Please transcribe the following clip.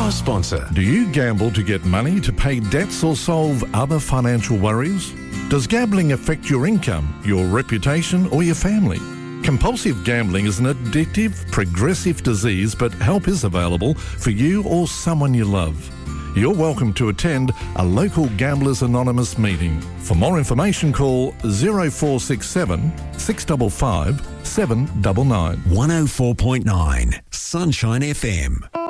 Our sponsor. Do you gamble to get money to pay debts or solve other financial worries? Does gambling affect your income, your reputation, or your family? Compulsive gambling is an addictive, progressive disease, but help is available for you or someone you love. You're welcome to attend a local Gamblers Anonymous meeting. For more information, call 0467 655 799. 104.9 Sunshine FM.